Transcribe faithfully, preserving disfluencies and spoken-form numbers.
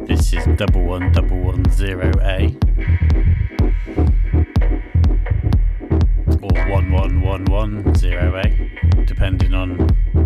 This is double one double one zero A or one one one one zero A, depending on